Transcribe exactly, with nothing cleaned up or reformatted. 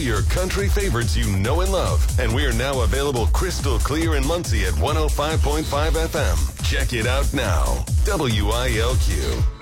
your country favorites you know and love. And we are now available crystal clear in Muncie at one oh five point five F M. Check it out now. W I L Q.